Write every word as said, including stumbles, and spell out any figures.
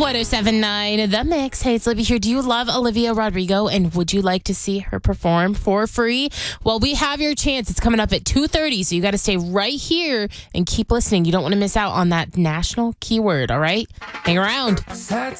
ten seventy-nine The Mix. Hey, it's Libby here. Do you love Olivia Rodrigo and would you like to see her perform for free? Well, we have your chance. It's coming up at two thirty, so you got to stay right here and keep listening. You don't want to miss out on that national keyword, all right? Hang around. Sad